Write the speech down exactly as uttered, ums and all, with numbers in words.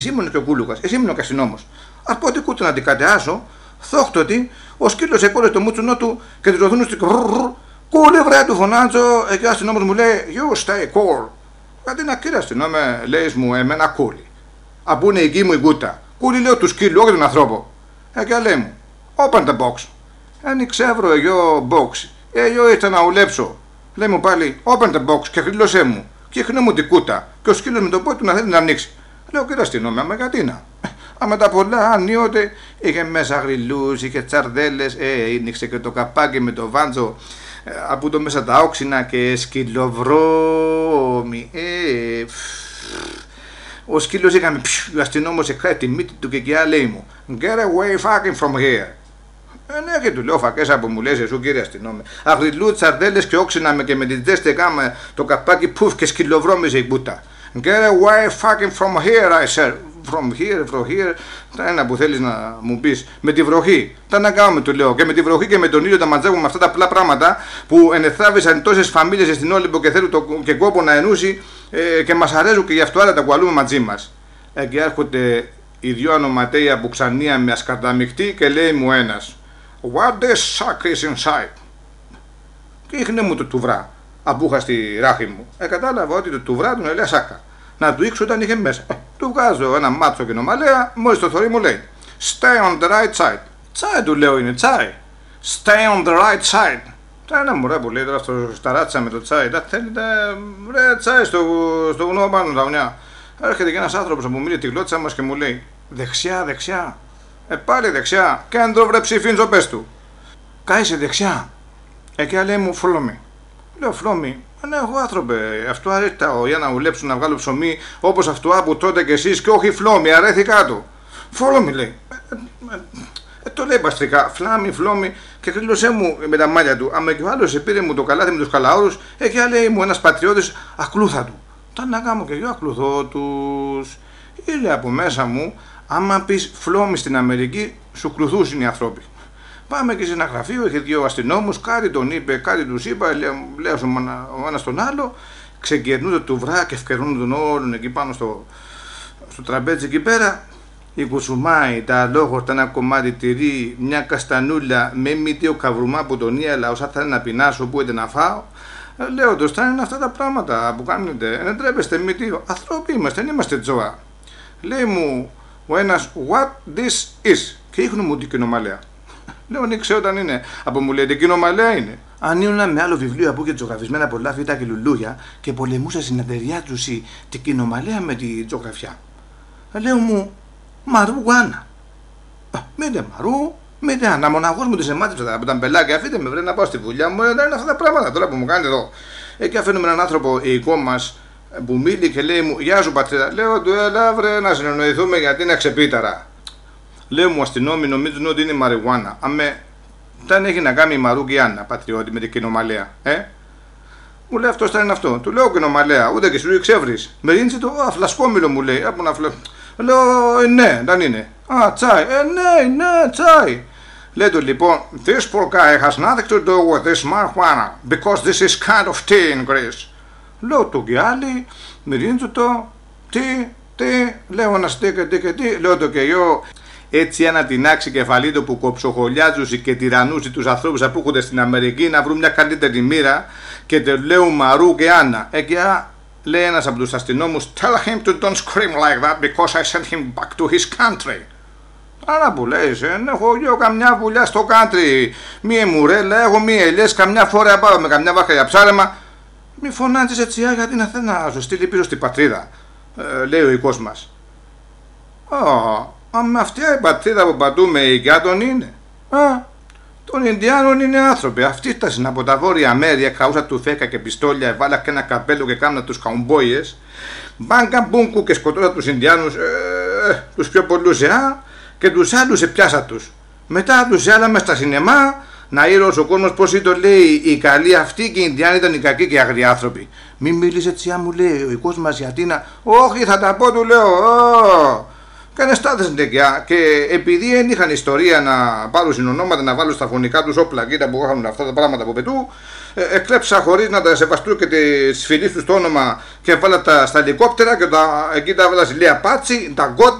ήμουν και ο Κούλουκας, εσύ ήμουν ο Καστινόμος. Αν πω ότι κούτε να την κατεάσω, θόχτωτη, ο σκύλος εκόρε το μούτσουνό του και του ρωθούν στο κούλε βρε του φωνάζω, και ο αστυνόμος μου λέει you stay cool. Αντί να κύριε αστυνόμε, λέει μου εμένα κούλι. Από είναι η γη μου η γκούτα. Κούλι λέω του σκύλου, όχι τον ανθρώπο. Ε, και λέει μου, open the box. Άνοιξε βρω εγώ box. Ε, εγώ ήρθα να ουλέψω. Λέει μου πάλι, open the box και χρυλώσέ μου. Και ήχνε μου την κούτα. Και ο σκύλος με το πόδι του να θέλει να ανοίξει. Λέω κύριε αστυνόμε, άμα γιατί να. Άμα τα πολλά ανοίονται, είχε μέσα γρυλούς, είχε τσαρδέλες, ε, άνοιξε και το καπάκι με το βάντζο. Από το μέσα τα όξινα και σκυλοβρώμη. Ε, ο σκύλος είχαμε, ο αστυνόμος εκράει τη μύτη του και εκεί λέει μου get away fucking from here. Ε, ναι, και του λέω φακές από μου λες εσύ κύριε αστυνόμε. Αγριλού, τσαρδέλες και όξινα με και με την τζέστε κάμα το καπάκι πουφ και σκυλοβρώμιζε η μπούτα. Get away fucking from here I said. From here, from here, τα ένα που θέλεις να μου πεις, με τη βροχή. Τα να κάνουμε, του λέω. Και με τη βροχή και με τον ήλιο τα μαντζάγουμε αυτά τα απλά πράγματα που ενεθράβησαν τόσες φαμίλιες στην Όλυμπο και θέλουν το, και κόπο να ενούσει ε, και μας αρέσουν και γι' αυτό άλλα τα κουαλούμε μαζί μας. Ε, και έρχονται οι δυο ανοματέοι από Ξανία με ασκαταμιχτή και λέει μου ένας what this suck is inside. Και ήχνε μου το τουβρά, αφού είχα στη ράχη μου. Ε, κατάλαβα ότι το τουβρά του έλεγα σάκα. Να του ήξω όταν είχε μέσα. Ε, του βγάζω ένα μάτσο και νομαλέα, μόλις το θωρεί μου λέει stay on the right side. Τσάι του λέω είναι, τσάι. Stay on the right side. Τα ένα μωρέ που λέει τώρα στο σταράτσα με το τσάι. Τα θέλει τα βρε τσάι στο, στο βουνό πάνω τα βουνιά. Έρχεται και ένας άνθρωπος που μιλεί τη γλώτσα μας και μου λέει δεξιά, δεξιά. Ε πάλι δεξιά. Κέντρο βρε ψηφίντζο πες του. Κάισε δεξιά. Εκεί λέει μου follow me. Λέω follow me. Ναι, εγώ άνθρωπε, αυτό αρέθηκα για να ουλέψω να βγάλω ψωμί όπως αυτό που τότε κι εσείς και όχι φλόμι, αρέθηκα του. Φλόμι λέει. Ε, ε, ε, το λέει παστρικά, φλάμι, φλόμι και κρύλωσέ μου με τα μάλια του. Άμα και ο άλλος επήρε μου το καλάθι με τους καλαόρους, εκεί λέει μου ένας πατριώτης ακλούθα του. Τα να κάνω και εγώ ακλουθώ τους. Ήλε από μέσα μου, άμα πεις φλόμι στην Αμερική, σου κλουθούσουν οι άνθρωποι. Πάμε και σε ένα γραφείο, είχε δύο αστυνόμους, κάτι τον είπε, κάτι τους είπα, λέω ο ένας τον άλλο, ξεκερνούν το τουβρά και ευκαιρνούν τον όλον εκεί πάνω στο, στο τραπέζι εκεί πέρα. Η κουσουμάι, τα αλόγορτα, ένα κομμάτι τυρί, μια καστανούλα με μύτιο καβρουμά από τον ίαλα, όσα θα είναι να πεινάσω, πού είτε να φάω. Λέω το στάνε είναι αυτά τα πράγματα που κάνετε, δεν τρέπεστε μύτιο, ανθρώποι είμαστε, δεν είμαστε τζόα. Λέει μου ο ένας, what this is, και ίχνω μου την κοινομαλέα. Λέω, ναι, ξέρω όταν είναι. Από μου λέει, την κοινομαλέα είναι. Ανοίγουν με άλλο βιβλίο από και ζωγραφισμένα πολλά φύτα και λουλούια και πολεμούσα στην εταιρεία του την κοινομαλέα με τη ζωγραφιά. Λέω μου, μαρούγουάνα. Μήτε μαρού, μήτε αναμοναγός μου τη εμάτυψα από τα μπελάκια. Αφήστε με βρε να πάω στη δουλειά μου. Δεν είναι αυτά τα πράγματα τώρα που μου κάνετε εδώ. Εκεί αφήνουμε έναν άνθρωπο οικό μας που μίλει και λέει μου, γεια σου πατρίδα. Λέω του, έλα βρε να συνεννοηθούμε γιατί είναι ξεπίταρα. Λέω μου αστυνόμοι νομίζουν ότι είναι μαριγουάνα. Αμέ, δεν έχει να κάνει η Μαρούγκιάννα, πατριώτη, με την κοινομαλέα. Ε? Μου λέει αυτό θα είναι αυτό. Του λέω κοινομαλέα, ούτε και σου εξεύρεις. Με ρίντσι το, α, φλασκόμιλο μου λέει. Από να φλε... Λέω, ε, ναι, δεν είναι. Α, τσάι. Ε, ναι, ναι, τσάι. Λέει του λοιπόν, this poor guy has nothing to do with this marijuana, because this is kind of tea in Greece. Λέω του και άλλοι, με ρίντσι το, τι, τι, λέω ένα στήκε, τι και τι, λέω το και εγώ. Έτσι ένα τεινάξει κεφαλή του που κοψοχολιάζουσε και τυρανούσε τους ανθρώπους που έρχονται στην Αμερική να βρουν μια καλύτερη μοίρα και τε λέω Μαρού και Άννα. Εκεί λέει ένας από τους αστυνόμους tell him to don't scream like that because I sent him back to his country. Άρα που λέει, έχω εγώ καμιά βουλιά στο country, μία μουρέλα, έχω μία ελιές, καμιά φορά πάω με καμιά βάχα για ψάρεμα. Μη φωνάζεις έτσι γιατί να θέλει να σου στείλει πίσω στην πατρίδα, ε, λέει ο οικός μας. Oh. Αν με αυτή η πατρίδα που πατούμε η Γκάτων είναι. Α, των Ινδιάνων είναι άνθρωποι. Αυτοί φτάσαν από τα βόρεια μέρη, καούσα του φέκα και πιστόλια, έβαλα και ένα καπέλο και κάμνα τους καουμπόιες. Μπάνκα μπούνκου και σκοτώσα τους Ινδιάνους, ε, τους πιο πολλούς εά, και τους άλλους επιάσα τους. Μετά τους άλλα μες στα σινεμά, να ήρωσε ο κόσμος πως το λέει οι καλοί αυτοί και οι Ινδιάνοι ήταν οι κακοί και οι αγριοί άνθρωποι. Μην μίλησε έτσι, μου λέει ο οικός μας γιατί να. Όχι, θα τα πω, του λέω. Oh. Και στάθεσαν τεκιά και επειδή δεν είχαν ιστορία να πάρουν συνονόματα, να βάλουν στα φωνικά τους όπλα, κοίτα που είχαν αυτά τα πράγματα από πετού, ε, εκλέψα χωρίς να τα σεβαστούν και τις φιλίες τους το όνομα και βάλα τα στα ελικόπτερα και τα, εκεί τα βάλα στη Λία Πάτσι, τα γκότα.